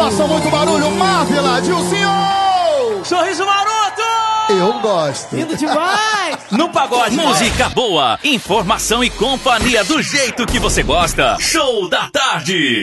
Faça muito barulho, Marvila, Dilcinho! Sorriso maroto! Eu gosto. Lindo demais! No pagode. Música boa, informação e companhia do jeito que você gosta. Show da tarde.